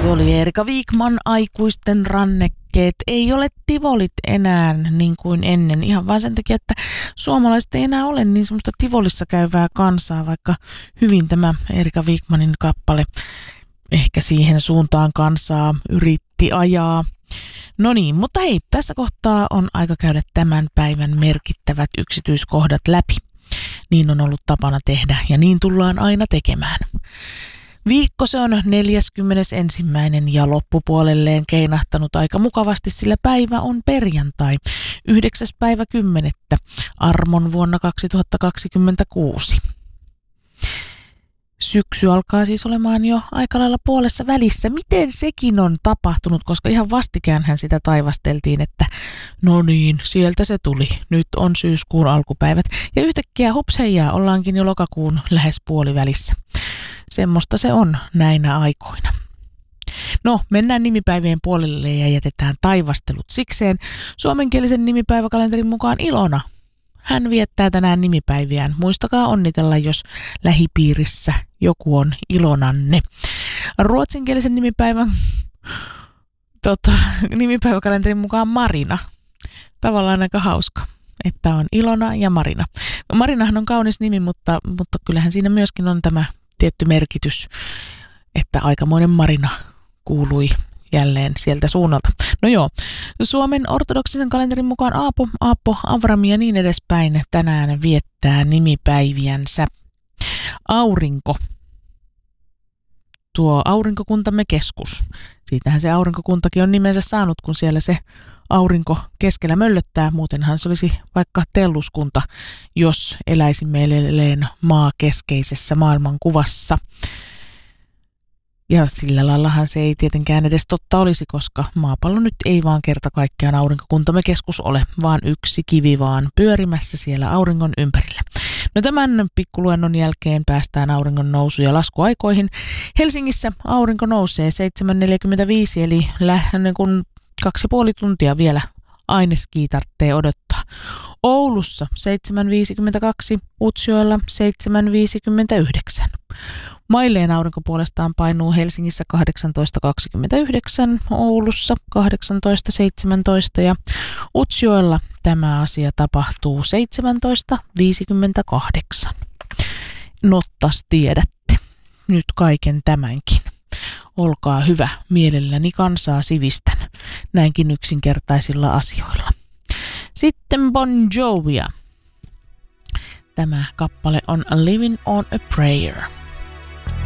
Se oli Erika Wikman, Aikuisten rannekkeet. Ei ole tivolit enää niin kuin ennen, ihan vaan sen takia, että suomalaiset ei enää ole niin semmoista tivolissa käyvää kansaa, vaikka hyvin tämä Erika Wikmanin kappale ehkä siihen suuntaan kansaa yritti ajaa. No niin, mutta hei, tässä kohtaa on aika käydä tämän päivän merkittävät yksityiskohdat läpi. Niin on ollut tapana tehdä ja niin tullaan aina tekemään. Viikko se on 41. ja loppupuolelleen keinahtanut aika mukavasti, sillä päivä on perjantai, 9.10. armon vuonna 2026. Syksy alkaa siis olemaan jo aika lailla puolessa välissä. Miten sekin on tapahtunut, koska ihan vastikäänhän sitä taivasteltiin, että no niin, sieltä se tuli. Nyt on syyskuun alkupäivät. Ja yhtäkkiä hups heijaa, ollaankin jo lokakuun lähes puolivälissä. Semmoista se on näinä aikoina. No, mennään nimipäivien puolelle ja jätetään taivastelut sikseen. Suomenkielisen nimipäiväkalenterin mukaan Ilona. Hän viettää tänään nimipäiviään. Muistakaa onnitella, jos lähipiirissä joku on Ilonanne. Ruotsinkielisen nimipäiväkalenterin mukaan Marina. Tavallaan aika hauska, että on Ilona ja Marina. Marinahan on kaunis nimi, mutta kyllähän siinä myöskin on tämä tietty merkitys, että aikamoinen Marina kuului jälleen sieltä suunnalta. No joo, Suomen ortodoksisen kalenterin mukaan Aapo, Avrami ja niin edespäin tänään viettää nimipäiviänsä. Aurinko. Tuo aurinkokuntamme keskus. Siitähän se aurinkokuntakin on nimensä saanut, kun siellä se aurinko keskellä möllöttää. Muutenhan se olisi vaikka telluskunta, jos eläisimme edelleen maakeskeisessä maailmankuvassa. Ja sillä laillahan se ei tietenkään edes totta olisi, koska maapallo nyt ei vaan kerta kaikkiaan aurinkokuntamme keskus ole, vaan yksi kivi vaan pyörimässä siellä auringon ympärillä. No tämän pikkuluennon jälkeen päästään auringon nousu- ja laskuaikoihin. Helsingissä aurinko nousee 7.45, eli kun 2,5 tuntia vielä aineski tarvitsee odottaa. Oulussa 7.52, Utsjoella 7.59. Mailleen aurinko puolestaan painuu Helsingissä 18.29, Oulussa 18.17 ja Utsjoella tämä asia tapahtuu 17.58. Nottas tiedätte nyt kaiken tämänkin. Olkaa hyvä, mielelläni kansaa sivistän näinkin yksinkertaisilla asioilla. Sitten Bon Jovia. Tämä kappale on Living on a Prayer.